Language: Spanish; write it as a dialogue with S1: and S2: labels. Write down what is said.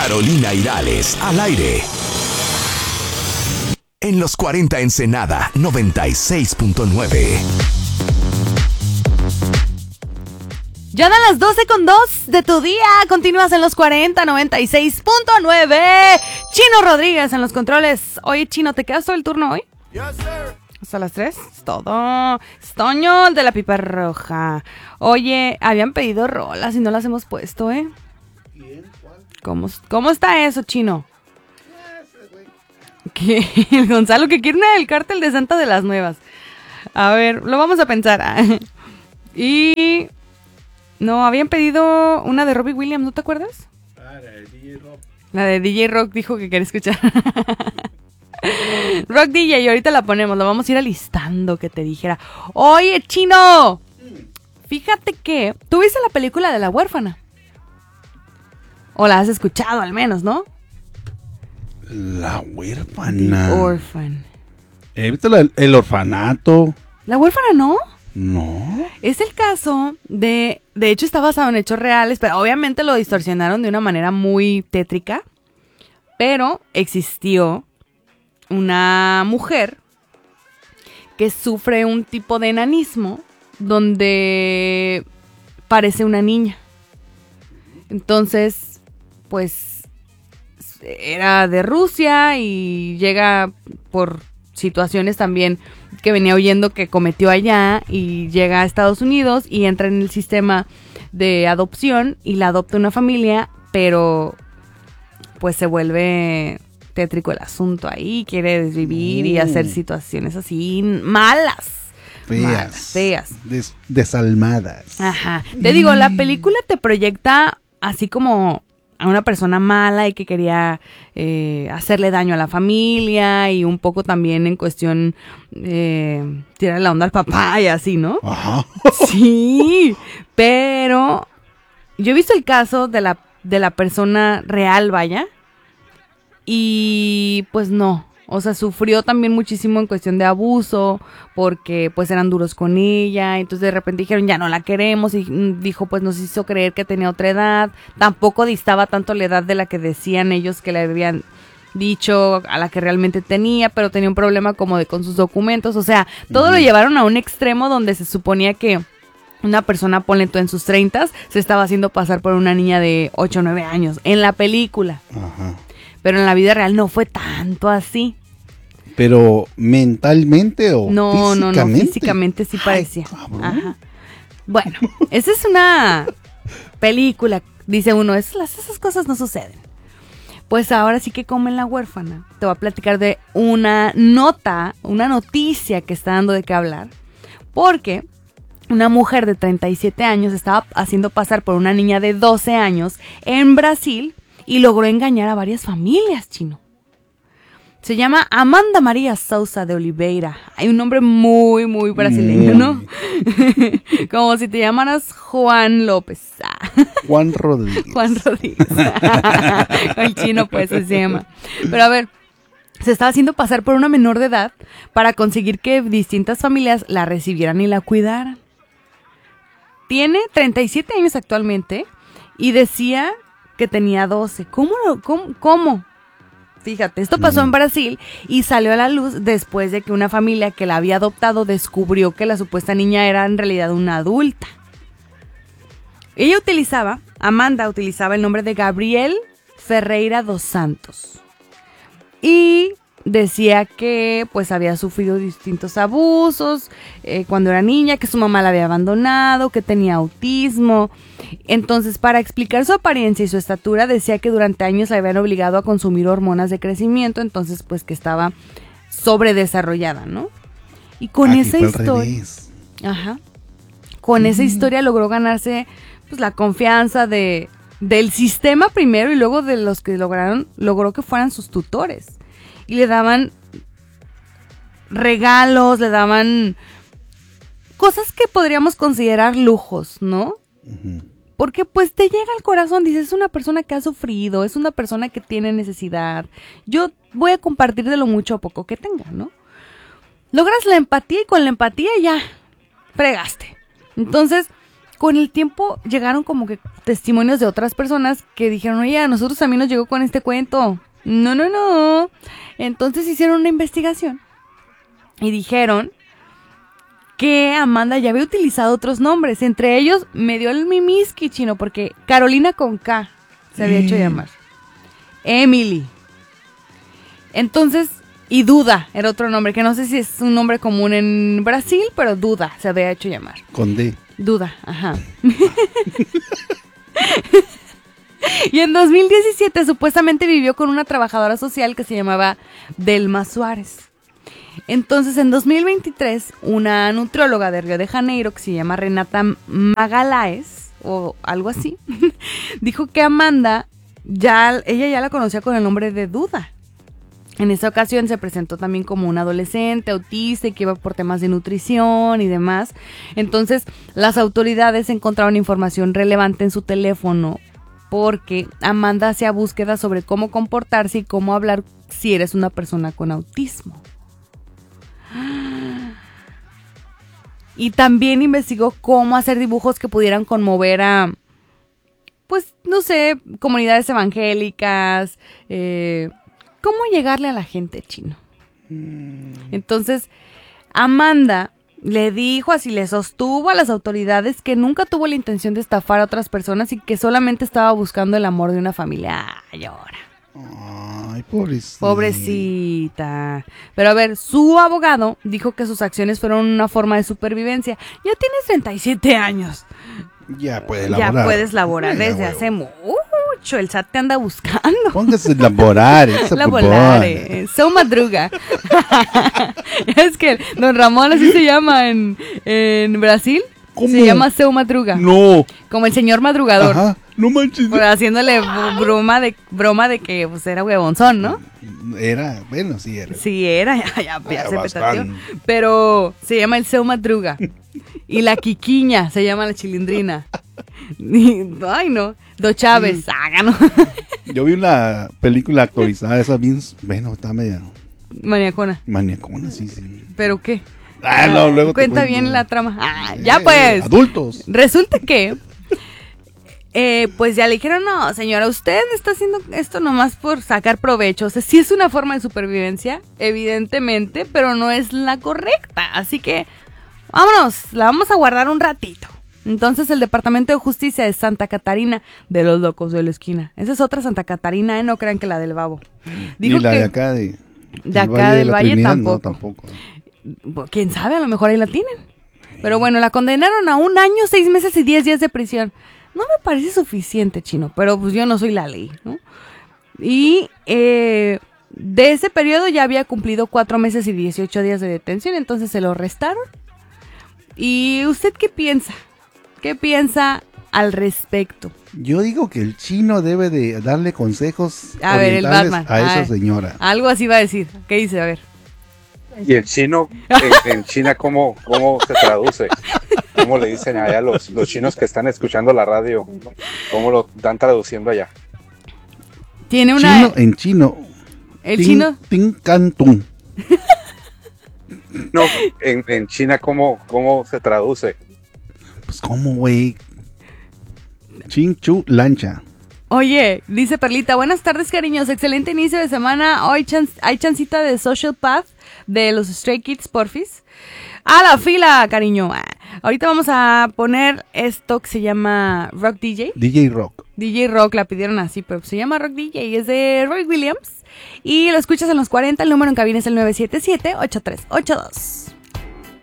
S1: Carolina Irales, al aire. En los 40 Ensenada, 96.9.
S2: Ya dan las 12:02 de tu día. Continúas en los 40, 96.9. Chino Rodríguez en los controles. Oye, Chino, ¿te quedas todo el turno hoy?
S3: Yes, sir.
S2: Hasta las 3. Es todo. Es Toño, el de la pipa roja. Oye, habían pedido rolas y no las hemos puesto, ¿eh?
S3: ¿Quién? ¿Cuál?
S2: ¿Cómo está eso, Chino? ¿Qué? El Gonzalo que quiere una del Cártel de Santa de las Nuevas. A ver, lo vamos a pensar. Y... no, habían pedido una de Robbie Williams, ¿no te acuerdas?
S3: Ah, la de DJ Rock.
S2: La de DJ Rock dijo que quería escuchar. Rock DJ, y ahorita la ponemos, la vamos a ir alistando, que te dijera. Oye, Chino, fíjate que tú viste la película de La Huérfana. O la has escuchado al menos, ¿no?
S3: La Huérfana.
S2: The Orphan.
S3: He visto el orfanato.
S2: ¿La Huérfana no?
S3: No.
S2: Es el caso de hecho está basado en hechos reales, pero obviamente lo distorsionaron de una manera muy tétrica. Pero existió una mujer que sufre un tipo de enanismo donde parece una niña. Entonces, pues, era de Rusia y llega por situaciones también que venía oyendo que cometió allá y llega a Estados Unidos y entra en el sistema de adopción y la adopta una familia, pero pues se vuelve tétrico el asunto ahí, quiere desvivir y hacer situaciones así malas. Feas.
S3: Desalmadas.
S2: Ajá. Te digo, la película te proyecta así como a una persona mala y que quería hacerle daño a la familia y un poco también en cuestión tirarle la onda al papá y así, ¿no?
S3: Ajá.
S2: Sí, pero yo he visto el caso de la persona real, vaya, y pues no. O sea, sufrió también muchísimo en cuestión de abuso, porque pues eran duros con ella, entonces de repente dijeron ya no la queremos, y dijo pues nos hizo creer que tenía otra edad, tampoco distaba tanto la edad de la que decían ellos que le habían dicho a la que realmente tenía, pero tenía un problema como de con sus documentos, o sea, todo lo llevaron a un extremo donde se suponía que una persona, ponle tú en sus 30s, se estaba haciendo pasar por una niña de 8 o 9 años, en la película.
S3: Ajá.
S2: Pero en la vida real no fue tanto así.
S3: ¿Pero mentalmente o físicamente?
S2: No, físicamente sí parecía.
S3: Cabrón.
S2: Ajá. Bueno, esa es una película, dice uno, esas cosas no suceden. Pues ahora sí que como en La Huérfana, te voy a platicar de una noticia que está dando de qué hablar, porque una mujer de 37 años estaba haciendo pasar por una niña de 12 años en Brasil y logró engañar a varias familias, Chino. Se llama Amanda María Sousa de Oliveira. Hay un nombre muy, muy brasileño, ¿no? Como si te llamaras Juan López.
S3: Juan Rodríguez.
S2: Juan Rodríguez. El chino, pues, se llama. Pero a ver, se estaba haciendo pasar por una menor de edad para conseguir que distintas familias la recibieran y la cuidaran. Tiene 37 años actualmente y decía que tenía 12. ¿Cómo? Fíjate, esto pasó en Brasil y salió a la luz después de que una familia que la había adoptado descubrió que la supuesta niña era en realidad una adulta. Amanda utilizaba el nombre de Gabriel Ferreira dos Santos. Y decía que pues había sufrido distintos abusos cuando era niña, que su mamá la había abandonado, que tenía autismo. Entonces, para explicar su apariencia y su estatura, decía que durante años la habían obligado a consumir hormonas de crecimiento, entonces pues que estaba sobredesarrollada, ¿no? Y con esa historia, esa historia logró ganarse pues la confianza del sistema primero y luego de los que logró que fueran sus tutores. Y le daban regalos, le daban cosas que podríamos considerar lujos, ¿no? Uh-huh. Porque pues te llega al corazón, dices, es una persona que ha sufrido, es una persona que tiene necesidad. Yo voy a compartir de lo mucho o poco que tenga, ¿no? Logras la empatía y con la empatía ya fregaste. Entonces, con el tiempo llegaron como que testimonios de otras personas que dijeron, oye, a nosotros también nos llegó con este cuento. No. Entonces hicieron una investigación y dijeron que Amanda ya había utilizado otros nombres. Entre ellos me dio el mimiski, chino, porque Carolina con K se había hecho llamar. Emily. Entonces, y Duda era otro nombre, que no sé si es un nombre común en Brasil, pero Duda se había hecho llamar.
S3: Con D.
S2: Duda, ajá. Y en 2017 supuestamente vivió con una trabajadora social que se llamaba Delma Suárez. Entonces, en 2023, una nutrióloga de Río de Janeiro que se llama Renata Magalhães, o algo así, dijo que Amanda, ella ya la conocía con el nombre de Duda. En esa ocasión se presentó también como una adolescente autista y que iba por temas de nutrición y demás. Entonces, las autoridades encontraron información relevante en su teléfono porque Amanda hacía búsquedas sobre cómo comportarse y cómo hablar si eres una persona con autismo. Y también investigó cómo hacer dibujos que pudieran conmover a, pues, no sé, comunidades evangélicas, cómo llegarle a la gente, chino. Entonces, Amanda le dijo, así le sostuvo a las autoridades que nunca tuvo la intención de estafar a otras personas y que solamente estaba buscando el amor de una familia. Ay, ahora.
S3: Ay, pobrecita.
S2: Pobrecita. Pero a ver, su abogado dijo que sus acciones fueron una forma de supervivencia. Ya tienes 37 años.
S3: Ya puedes laborar.
S2: Ya puedes laborar desde hace mucho. El SAT te anda buscando.
S3: Póngase a laborar.
S2: Laborar. Seu Madruga. Es que don Ramón así se llama en Brasil.
S3: ¿Cómo?
S2: Se llama Seu Madruga.
S3: No.
S2: Como el señor madrugador.
S3: Ajá. No manches.
S2: Pues haciéndole broma de que pues era huevonzón, ¿no?
S3: Era, bueno, sí era.
S2: Sí era, ya se
S3: bastante.
S2: petateó. Pero se llama el Seu Madruga. Y la Quiquiña se llama la Chilindrina. Ay, no. Do Chávez, háganos.
S3: Yo vi una película actualizada, esa bien, bueno, está media
S2: Maniacona.
S3: sí.
S2: ¿Pero qué?
S3: No, luego
S2: cuenta
S3: te cuento.
S2: Bien la trama. Ya pues.
S3: Adultos.
S2: Resulta que pues ya le dijeron, no, señora, usted está haciendo esto nomás por sacar provecho. O sea, sí es una forma de supervivencia, evidentemente, pero no es la correcta. Así que, vámonos, la vamos a guardar un ratito. Entonces, el Departamento de Justicia de Santa Catarina, de los locos de la esquina. Esa es otra Santa Catarina, no crean que la del Babo.
S3: Dijo ni la de acá del
S2: Valle
S3: Trinidad,
S2: tampoco.
S3: No, tampoco.
S2: Quién sabe, a lo mejor ahí la tienen. Pero bueno, la condenaron a 1 año, 6 meses y 10 días de prisión. No me parece suficiente, chino, pero pues yo no soy la ley, ¿no? Y de ese periodo ya había cumplido 4 meses y 18 días de detención, entonces se lo restaron. ¿Y usted qué piensa? ¿Qué piensa al respecto?
S3: Yo digo que el chino debe de darle consejos
S2: a ver, el Batman,
S3: a esa señora.
S2: Algo así va a decir. ¿Qué dice? A ver.
S4: ¿Y el chino, en China, cómo se traduce? ¿Cómo le dicen allá los chinos que están escuchando la radio? ¿Cómo lo están traduciendo allá?
S2: Tiene una...
S3: En chino.
S2: ¿El chino?
S3: Tin Cantún.
S4: No, en China, ¿cómo se traduce?
S3: Pues, ¿cómo, güey? Chin Chu Lancha.
S2: Oye, dice Perlita, buenas tardes, cariños, excelente inicio de semana. Hoy hay chancita de Social Path de los Stray Kids, porfis. A la fila, cariño. Ahorita vamos a poner esto que se llama Rock DJ.
S3: DJ Rock.
S2: DJ Rock, la pidieron así, pero se llama Rock DJ y es de Roy Williams. Y lo escuchas en los 40, el número en cabina es el 977-8382.